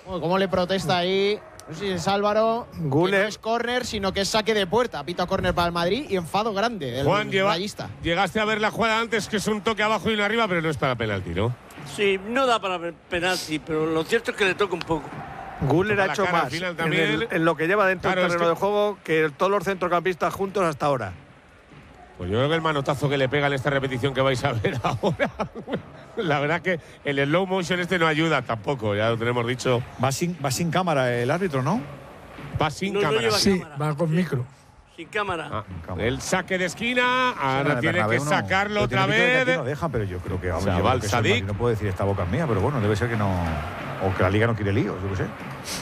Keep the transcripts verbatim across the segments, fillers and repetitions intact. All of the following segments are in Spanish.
Oh, ¿cómo le protesta ahí? No sé si es Álvaro. Güler. Que no es córner, sino que es saque de puerta. Pita córner para el Madrid y enfado grande del Juan, lleva, rayista. llegaste a ver la jugada antes, que es un toque abajo y uno arriba, pero no es para penalti, ¿no? Sí, no da para penalti, pero lo cierto es que le toca un poco. Güler ha hecho más final en, el, en lo que lleva dentro Claro, del terreno es que- de juego que todos los centrocampistas juntos hasta ahora. Pues yo creo que el manotazo que le pega en esta repetición que vais a ver ahora, la verdad que el slow motion este no ayuda tampoco, ya lo tenemos dicho. Va sin, va sin cámara el árbitro, ¿no? Va sin No, no cámara. lleva Sí, cámara. va con micro. Sin cámara. Ah, cámara. el saque de esquina, ahora Bueno, tiene que Bernabéu no. sacarlo Pero otra tiene pinta de que vez. aquí no dejan, pero yo creo que vamos, Chaval, yo creo que es el Sadik. Madrid, no puedo decir esta boca es mía, pero bueno, debe ser que no. O que la liga no quiere líos, yo qué sé.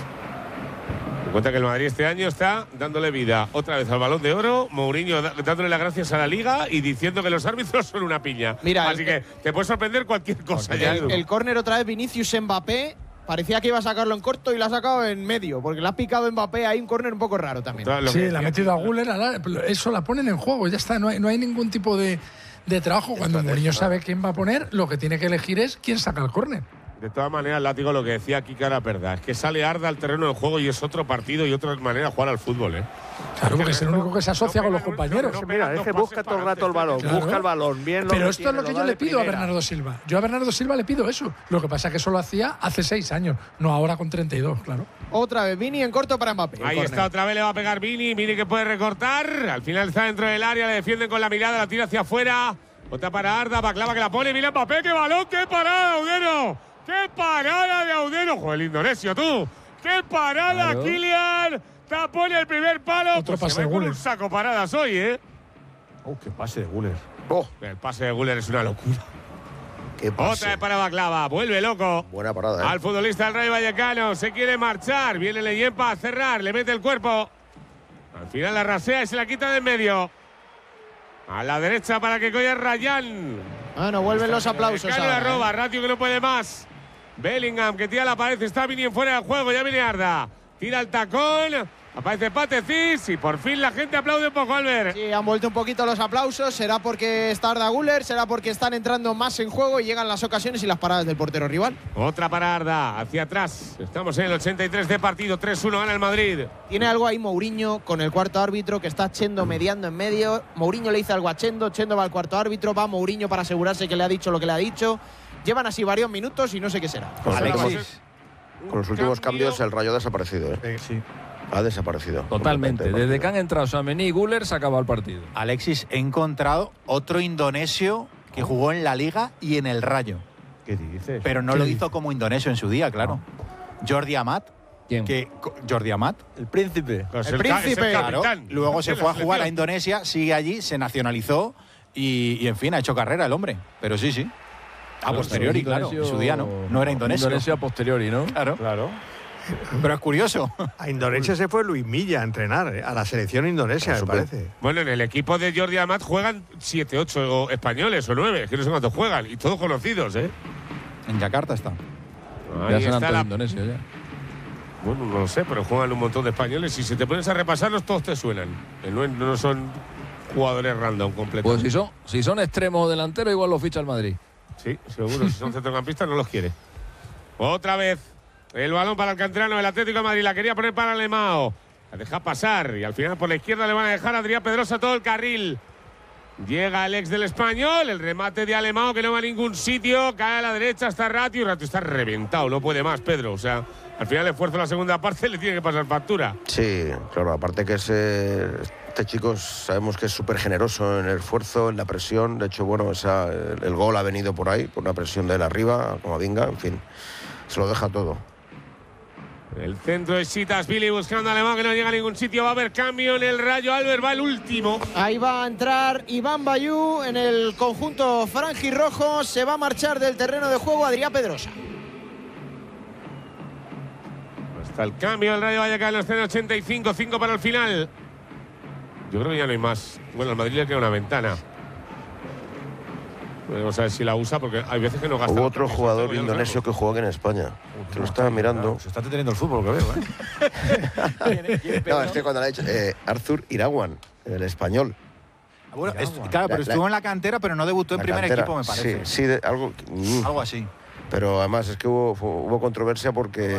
Me cuenta que el Madrid este año está dándole vida otra vez al Balón de Oro, Mourinho da- dándole las gracias a la Liga y diciendo que los árbitros son una piña. Mira, así el- que te puede sorprender cualquier cosa. ya, Edu. El, el córner otra vez Vinicius Mbappé. Parecía que iba a sacarlo en corto y lo ha sacado en medio, porque le ha picado Mbappé ahí un córner un poco raro también. Todo lo Sí, que la ha decía metido a Kika. Güler. a la- Eso la ponen en juego, ya está. No hay, no hay ningún tipo de, de trabajo. Cuando Mourinho sabe quién va a poner, lo que tiene que elegir es quién saca el córner. De todas maneras, Látigo, lo que decía Kika era verdad. Es que sale Arda al terreno del juego y es otro partido y otra manera de jugar al fútbol, ¿eh? Claro, porque es el resto único que se asocia no con los pegan un- compañeros. no Mira, pegan es dos que pases busca todo el para rato el balón, Claro. busca el balón, bien lo Pero esto es retiene, lo que yo da le de pido a primera. Bernardo Silva. Yo a Bernardo Silva le pido eso. Lo que pasa es que eso lo hacía hace seis años, no ahora con treinta y dos, claro. Otra vez Vini en corto para Mbappé. Ahí Córner. está, otra vez le va a pegar Vini. Vini que puede recortar. Al final está dentro del área, le defienden con la mirada, la tira hacia afuera. Otra para Arda, Baklava que la pone. Mira Mbappé, qué balón, qué parada, Audero. ¡Qué parada de Audero! ¡Joder, el indonesio, tú! ¡Qué parada, Claro. Kylian! Tapón el primer palo. Otro Pues se pase va de con Güler. un saco paradas hoy, ¿eh? Oh, qué pase de Güler. Oh, El pase de Güler es una locura. qué pase. Otra vez para Baklava. Vuelve loco. Buena parada, ¿eh? Al futbolista del Rayo Vallecano. Se quiere marchar. Viene Leyenpa a cerrar. Le mete el cuerpo. Al final la rasea y se la quita de en medio. A la derecha para que coja Rayán. Bueno, vuelven los aplausos Cano la ahora, roba. ¿eh? Ratio que no puede más. Bellingham que tira la pared. Está Vini fuera del juego. Ya viene Arda. Tira el tacón. Aparece Patecis y por fin la gente aplaude un poco, Albert. Sí, han vuelto un poquito los aplausos. Será porque está Arda Güler, será porque están entrando más en juego y llegan las ocasiones y las paradas del portero rival. Otra para Arda. Hacia atrás. Estamos en el ochenta y tres de partido. tres uno gana el Madrid. Tiene algo ahí Mourinho con el cuarto árbitro que está Chendo mediando en medio. Mourinho le dice algo a Chendo, Chendo va al cuarto árbitro, va Mourinho para asegurarse que le ha dicho lo que le ha dicho. Llevan así varios minutos y no sé qué será. Con los Alexis. últimos, con los últimos cambios, el Rayo ha desaparecido, ¿eh? Sí. Ha desaparecido. Totalmente. completamente del Desde que han partido. entrado Tchouaméni y Güler se acaba el partido. Alexis, he encontrado otro indonesio que jugó en la Liga y en el Rayo. ¿Qué dices? Pero no ¿Qué lo dices? hizo como indonesio en su día, claro. Jordi Amat. ¿Quién? Que, co- Jordi Amat. El príncipe. Pues El ca- es príncipe. Claro. capitán. Luego se De la fue a jugar a selección. Indonesia, sigue allí, se nacionalizó y, y, en fin, ha hecho carrera el hombre. Pero sí, sí. A posteriori, claro. En su día no. No era indonesio. Indonesio a posteriori, ¿no? Claro. Claro. Pero es curioso. a Indonesia se fue Luis Milla a entrenar, ¿eh? A la selección indonesia, me Por supuesto. parece. Bueno, en el equipo de Jordi Amat juegan siete, ocho españoles o nueve, que no sé cuántos juegan, y todos conocidos, ¿eh? En Yakarta está. Ya Ahí se han está todo la- Indonesio ya. Bueno, no lo sé, pero juegan un montón de españoles y si te pones a repasarlos, todos te suenan. Que No, no son jugadores random completos. Pues si son, si son extremos o delanteros, igual los ficha el Madrid. Sí, seguro. Si son centrocampistas, no los quiere. Otra vez. El balón para el canterano del Atlético de Madrid. La quería poner para Alemao. La deja pasar. Y al final por la izquierda le van a dejar a Adrián Pedrosa todo el carril. Llega el ex del Español. El remate de Alemao que no va a ningún sitio. Cae a la derecha. Está Ratio. Ratio está reventado. No puede más, Pedro. O sea, al final el esfuerzo de la segunda parte le tiene que pasar factura. Sí, claro, aparte que es, eh, este chico sabemos que es súper generoso en el esfuerzo, en la presión. De hecho, bueno, esa, el, el gol ha venido por ahí, por una presión de él arriba, como venga, en fin, se lo deja todo. El centro de Sitas Billy buscando a Alemao que no llega a ningún sitio. Va a haber cambio en el Rayo. Albert va el último. Ahí va a entrar Iván Bayú en el conjunto franjirrojo. Se va a marchar del terreno de juego Adrián Pedrosa. Hasta el cambio del Rayo Vallecano está en ochenta y cinco, cinco para el final. Yo creo que ya no hay más. Bueno, al Madrid le queda una ventana. Vamos a ver si la usa porque hay veces que no gasta. Hubo otro los jugador cambios, ya lo indonesio que jugó aquí en España, que lo estaba mirando. Se está deteniendo el fútbol, que veo, ¿eh? No, es que cuando le ha dicho eh, Arthur Irawan, el español. Bueno, es- claro, pero La- estuvo la- en la cantera, pero no debutó en la primer cantera. equipo, me parece. Sí, sí, de- algo. mm. Algo así. Pero además es que hubo, hubo controversia porque